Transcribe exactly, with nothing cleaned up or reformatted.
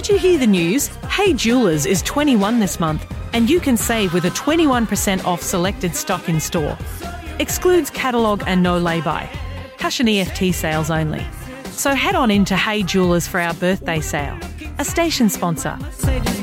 Did you hear the news? Hey Jewelers is twenty-one this month, and you can save with a twenty-one percent off selected stock in store. Excludes catalogue and no lay-by. Cash and E F T sales only. So head on into Hey Jewelers for our birthday sale. A station sponsor.